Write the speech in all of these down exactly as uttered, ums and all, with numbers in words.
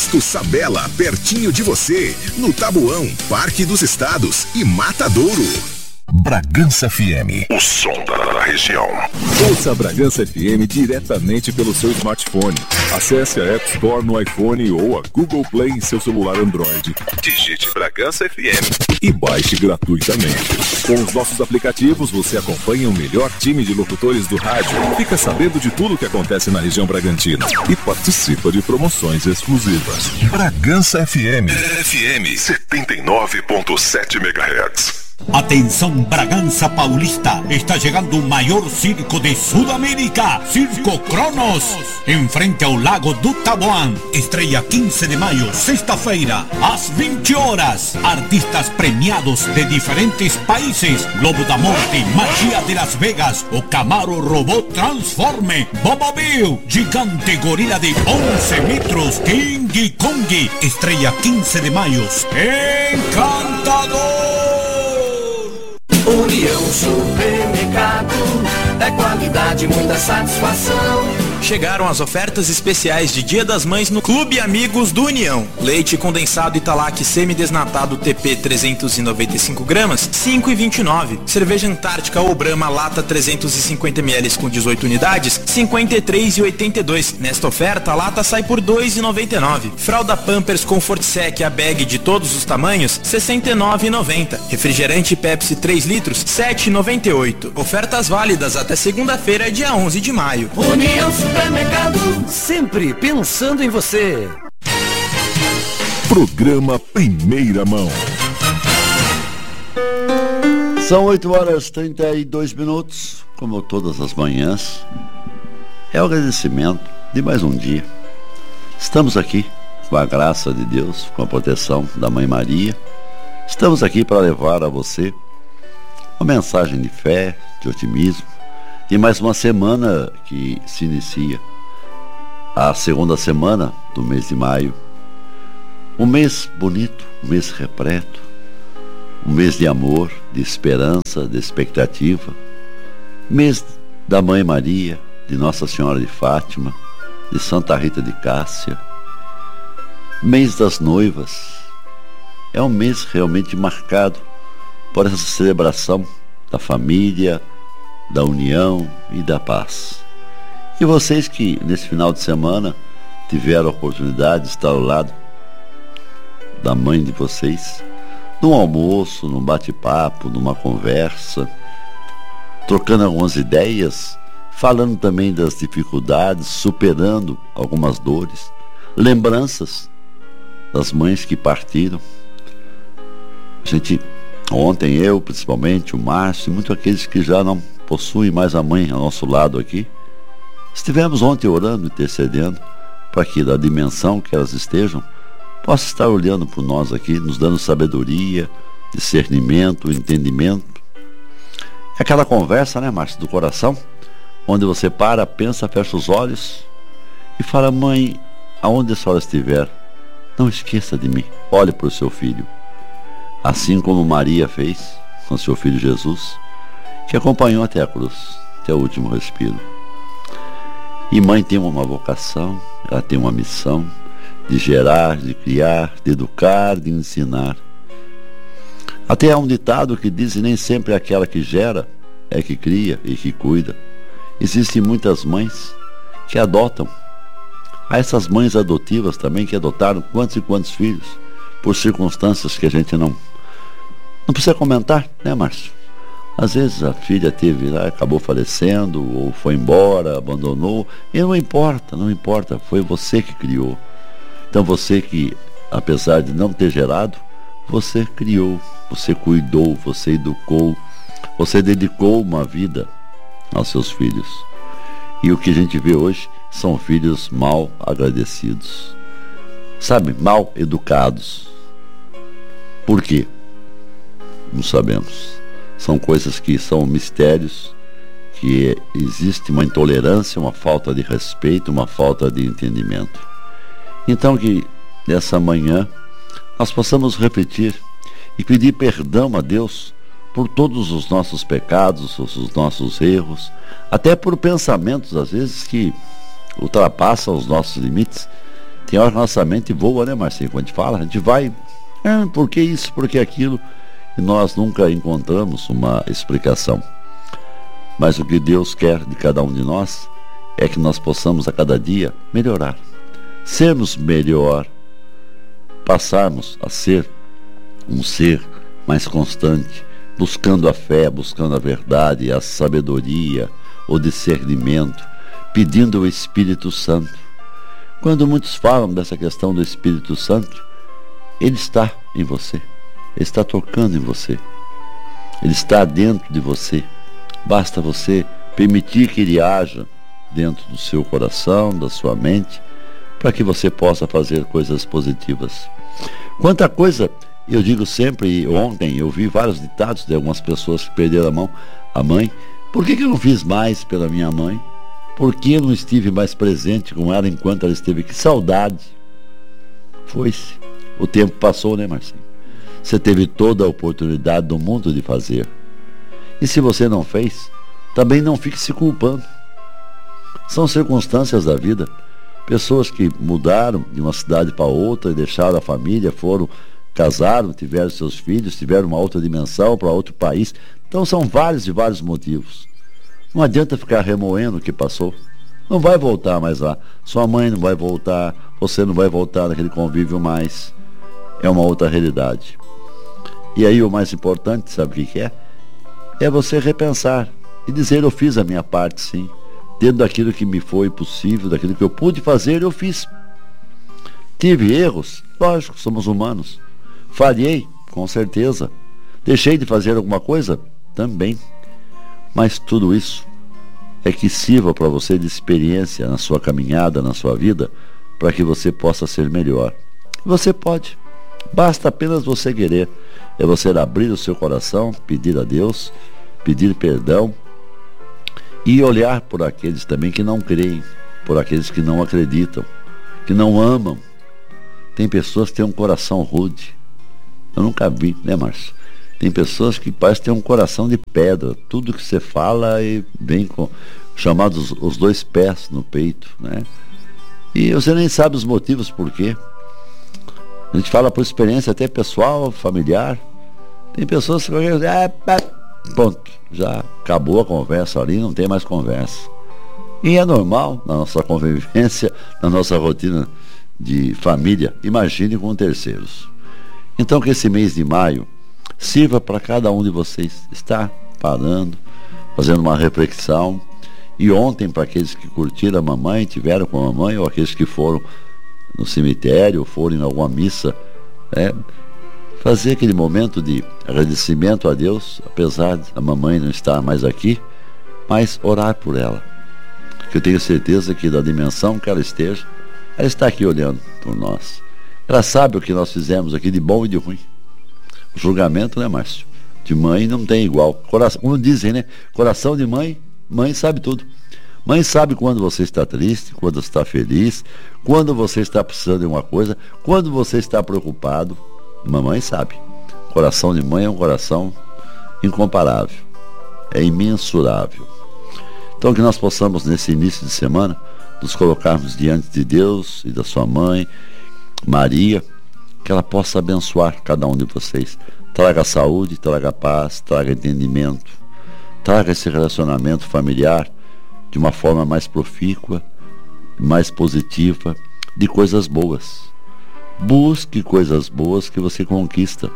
Posto Sabela, pertinho de você, no Tabuão, Parque dos Estados e Matadouro. Bragança F M, o som da região. Ouça a Bragança F M diretamente pelo seu smartphone. Acesse a App Store no iPhone ou a Google Play em seu celular Android. Digite Bragança F M e baixe gratuitamente. Com os nossos aplicativos, você acompanha o melhor time de locutores do rádio, fica sabendo de tudo o que acontece na região bragantina e participa de promoções exclusivas. Bragança F M. F M setenta e nove ponto sete megahertz. Atenção Bragança Paulista, está chegando o maior circo de Sudamérica, Circo Cronos, em frente ao Lago do Taboão. Estreia quinze de maio, sexta-feira, às vinte horas. Artistas premiados de diferentes países: Globo da Morte, Magia de Las Vegas, o Camaro Robô Transforme, Bobo Bill, Gigante Gorila de onze metros, King Kong. Estreia quinze de maio, encantador! União Supermercado, é qualidade, muita satisfação. Chegaram as ofertas especiais de Dia das Mães no Clube Amigos do União. Leite condensado Italac semidesnatado T P trezentos e noventa e cinco gramas, cinco e vinte e nove. Cerveja Antártica ou Brahma lata trezentos e cinquenta mililitros com dezoito unidades, cinquenta e três e oitenta e dois. Nesta oferta a lata sai por dois e noventa e nove. Fralda Pampers Comfort Sec a bag de todos os tamanhos, sessenta e nove e noventa. Refrigerante Pepsi três litros, sete e noventa e oito. Ofertas válidas até segunda-feira, dia onze de maio. União Supermercado, sempre pensando em você. Programa Primeira Mão. São oito horas e trinta e dois minutos, como todas as manhãs. É o agradecimento de mais um dia. Estamos aqui com a graça de Deus, com a proteção da Mãe Maria. Estamos aqui para levar a você uma mensagem de fé, de otimismo, e mais uma semana que se inicia, a segunda semana do mês de maio. Um mês bonito, um mês repleto, um mês de amor, de esperança, de expectativa. Mês da Mãe Maria, de Nossa Senhora de Fátima, de Santa Rita de Cássia. Mês das noivas. É um mês realmente marcado por essa celebração da família, da união e da paz. E vocês que nesse final de semana tiveram a oportunidade de estar ao lado da mãe de vocês, num almoço, num bate-papo, numa conversa, trocando algumas ideias, falando também das dificuldades, superando algumas dores, lembranças das mães que partiram. A gente, ontem eu principalmente, o Márcio, e muitos aqueles que já não possuem mais a mãe ao nosso lado aqui, estivemos ontem orando, intercedendo, para que da dimensão que elas estejam, possa estar olhando por nós aqui, nos dando sabedoria, discernimento, entendimento. É aquela conversa, né, Márcio, do coração, onde você para, pensa, fecha os olhos e fala: mãe, aonde a senhora estiver, não esqueça de mim, olhe para o seu filho. Assim como Maria fez com seu filho Jesus, que acompanhou até a cruz, até o último respiro. E mãe tem uma vocação, ela tem uma missão de gerar, de criar, de educar, de ensinar. Até há um ditado que diz: nem sempre aquela que gera é que cria e que cuida. Existem muitas mães que adotam. Há essas mães adotivas também que adotaram quantos e quantos filhos, por circunstâncias que a gente não, não precisa comentar, né, Márcio? Às vezes a filha teve lá, acabou falecendo, ou foi embora, abandonou, e não importa, não importa, foi você que criou. Então você que, apesar de não ter gerado, você criou, você cuidou, você educou, você dedicou uma vida aos seus filhos. E o que a gente vê hoje são filhos mal agradecidos, sabe, mal educados. Por quê? Não sabemos. São coisas que são mistérios, que existe uma intolerância, uma falta de respeito, uma falta de entendimento. Então que nessa manhã nós possamos refletir e pedir perdão a Deus por todos os nossos pecados, os nossos erros, até por pensamentos às vezes que ultrapassam os nossos limites, Tem hora que nossa mente voa, né, Marcinho? Quando a gente fala, a gente vai, ah, por que isso, por que aquilo? E nós nunca encontramos uma explicação. Mas o que Deus quer de cada um de nós é que nós possamos a cada dia melhorar, sermos melhor, passarmos a ser um ser mais constante, buscando a fé, buscando a verdade, a sabedoria, o discernimento, pedindo o Espírito Santo. Quando muitos falam dessa questão do Espírito Santo, ele está em você, ele está tocando em você, ele está dentro de você. Basta você permitir que ele haja dentro do seu coração, da sua mente, para que você possa fazer coisas positivas. Quanta coisa, eu digo sempre, ontem eu vi vários ditados de algumas pessoas que perderam a mão, a mãe. Por que que eu não fiz mais pela minha mãe? Por que eu não estive mais presente com ela enquanto ela esteve? Que saudade. Foi-se. O tempo passou, né, Marcinho? Você teve toda a oportunidade do mundo de fazer. E se você não fez, também não fique se culpando. São circunstâncias da vida. Pessoas que mudaram de uma cidade para outra e deixaram a família, foram, casaram, tiveram seus filhos, tiveram uma outra dimensão para outro país. Então são vários e vários motivos. Não adianta ficar remoendo o que passou. Não vai voltar mais lá. Sua mãe não vai voltar, você não vai voltar naquele convívio mais. É uma outra realidade. E aí o mais importante, sabe o que é? É você repensar e dizer, eu fiz a minha parte, sim. Dentro daquilo que me foi possível, daquilo que eu pude fazer, eu fiz. Tive erros? Lógico, somos humanos. Falhei? Com certeza. Deixei de fazer alguma coisa? Também. Mas tudo isso é que sirva para você de experiência na sua caminhada, na sua vida, para que você possa ser melhor. Você pode. Basta apenas você querer. É você abrir o seu coração, pedir a Deus, pedir perdão e olhar por aqueles também que não creem, por aqueles que não acreditam, que não amam. Tem pessoas que têm um coração rude. Eu nunca vi, né, Márcio? Tem pessoas que parecem ter um coração de pedra. Tudo que você fala e vem com chamados os dois pés no peito, né? E você nem sabe os motivos por quê. A gente fala por experiência até pessoal, familiar. Tem pessoas que ah, ponto, já acabou a conversa ali, não tem mais conversa. E é normal na nossa convivência, na nossa rotina de família, imagine com terceiros. Então que esse mês de maio sirva para cada um de vocês estar parando, fazendo uma reflexão. E ontem, para aqueles que curtiram a mamãe, tiveram com a mamãe, ou aqueles que foram no cemitério, ou foram em alguma missa, né, fazer aquele momento de agradecimento a Deus, apesar de a mamãe não estar mais aqui, mas orar por ela. Que eu tenho certeza que da dimensão que ela esteja, ela está aqui olhando por nós. Ela sabe o que nós fizemos aqui de bom e de ruim. O julgamento, né, Márcio? De mãe não tem igual. Coração, como dizem, né? Coração de mãe, mãe sabe tudo. Mãe sabe quando você está triste, quando você está feliz, quando você está precisando de uma coisa, quando você está preocupado. Mamãe sabe. Coração de mãe é um coração incomparável. É imensurável. Então que nós possamos, nesse início de semana, nos colocarmos diante de Deus e da sua mãe, Maria, que ela possa abençoar cada um de vocês. Traga saúde, traga paz, traga entendimento, traga esse relacionamento familiar de uma forma mais profícua, mais positiva, de coisas boas. Busque coisas boas que você conquista.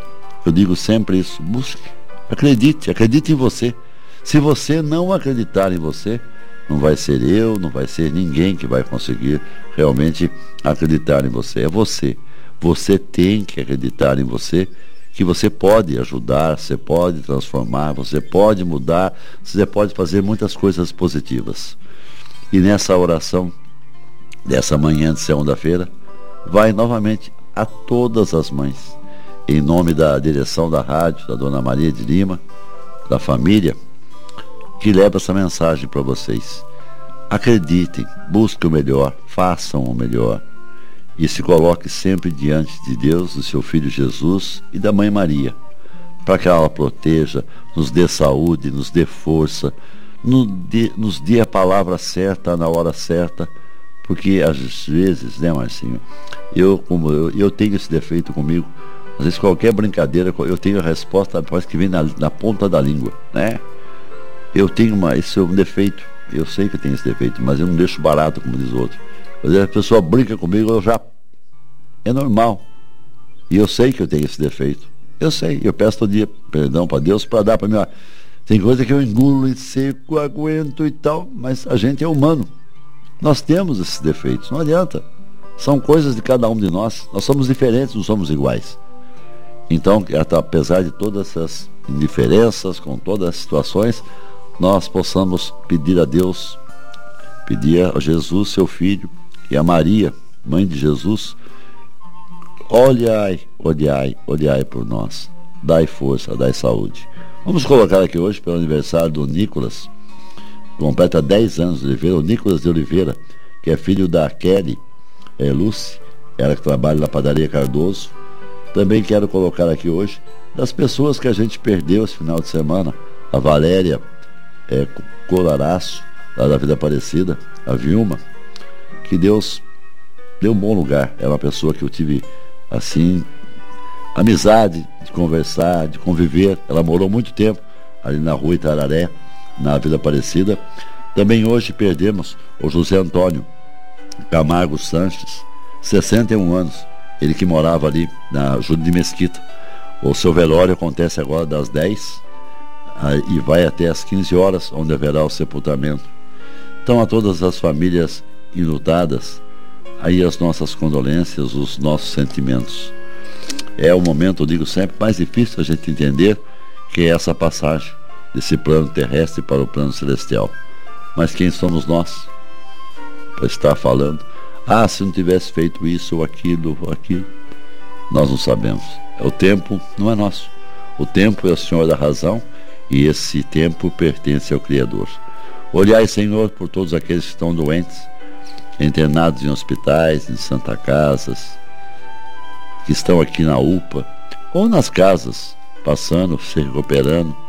Eu digo sempre isso, busque, acredite, acredite em você. Se você não acreditar em você, não vai ser eu, não vai ser ninguém que vai conseguir realmente acreditar em você. É você. Você tem que acreditar em você, que você pode ajudar, você pode transformar, você pode mudar, você pode fazer muitas coisas positivas. E nessa oração, dessa manhã de segunda-feira, vai novamente a todas as mães, em nome da direção da rádio, da Dona Maria de Lima, da família, que leva essa mensagem para vocês. Acreditem, busquem o melhor, façam o melhor. E se coloque sempre diante de Deus, do seu Filho Jesus e da Mãe Maria, para que ela proteja, nos dê saúde, nos dê força, nos dê, nos dê a palavra certa na hora certa, Porque às vezes, né, Marcinho, eu, como eu, eu tenho esse defeito comigo, às vezes qualquer brincadeira, eu tenho a resposta, parece que vem na, na ponta da língua, né? Eu tenho uma, esse é um defeito, eu sei que eu tenho esse defeito, mas eu não deixo barato, como diz o outro. Às vezes a pessoa brinca comigo, eu já, é normal. E eu sei que eu tenho esse defeito, eu sei, eu peço todo dia perdão para Deus, para dar para mim, ó, tem coisa que eu engulo e seco, aguento e tal, mas a gente é humano. Nós temos esses defeitos, não adianta. São coisas de cada um de nós. Nós somos diferentes, não somos iguais. Então, apesar de todas essas indiferenças, com todas as situações, nós possamos pedir a Deus, pedir a Jesus, seu Filho, e a Maria, mãe de Jesus, olhai, olhai, olhai por nós. Dai força, dai saúde. Vamos colocar aqui hoje, pelo aniversário do Nicolas, completa dez anos de Oliveira, o Nicolas de Oliveira, que é filho da Kelly é, Lucy, ela que trabalha na padaria Cardoso. Também quero colocar aqui hoje das pessoas que a gente perdeu esse final de semana, a Valéria é, Colaraço, lá da Vida Aparecida, a Vilma, que Deus deu um bom lugar. É uma pessoa que eu tive, assim, amizade de conversar, de conviver. Ela morou muito tempo ali na rua Itararé, na Vida Aparecida. Também hoje perdemos o José Antônio Camargo Sanches, sessenta e um anos, ele que morava ali na Júlio de Mesquita. O seu velório acontece agora das dez e vai até às quinze horas, onde haverá o sepultamento. Então, a todas as famílias enlutadas, aí as nossas condolências, os nossos sentimentos. É o momento, eu digo sempre, mais difícil a gente entender, que é essa passagem desse plano terrestre para o plano celestial. Mas quem somos nós para estar falando, ah, se não tivesse feito isso ou aquilo ou aquilo? Nós não sabemos. O tempo não é nosso. O tempo é o Senhor da razão, e esse tempo pertence ao Criador. Olhai, Senhor, por todos aqueles que estão doentes, internados em hospitais, em Santa Casas, que estão aqui na U P A ou nas casas, passando, se recuperando.